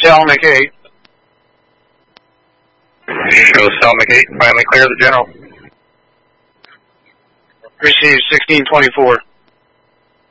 Selnick 8. Show Selnick 8, finally clear the general. Receive 1624.